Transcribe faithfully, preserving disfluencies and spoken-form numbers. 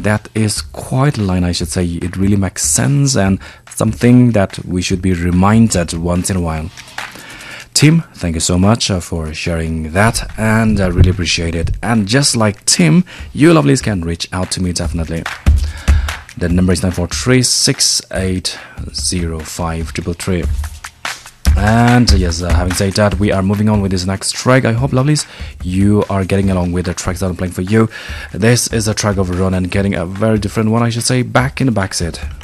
that is quite a line, I should say. It really makes sense and something that we should be reminded once in a while. Tim, thank you so much uh, for sharing that, and I really appreciate it. And just like Tim, you lovelies can reach out to me definitely. The number is nine four three, six eight zero five three three. And yes, uh, having said that, we are moving on with this next track. I hope, lovelies, you are getting along with the tracks that I'm playing for you. This is a track of Ronan getting a very different one, I should say, Back in the Backseat.